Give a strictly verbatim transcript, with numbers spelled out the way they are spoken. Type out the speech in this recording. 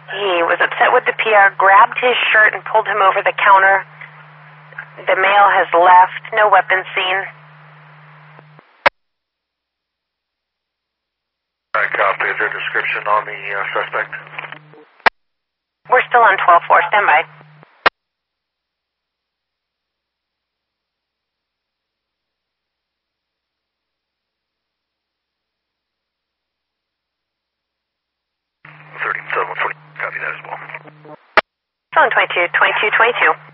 He was upset with the P R, grabbed his shirt and pulled him over the counter. The male has left. No weapons seen. All right, copy. Is there a description on the uh, suspect? We're still on twelve four. Stand by. thirty-seven forty. Copy that as well. Phone twenty-two, twenty-two, twenty-two.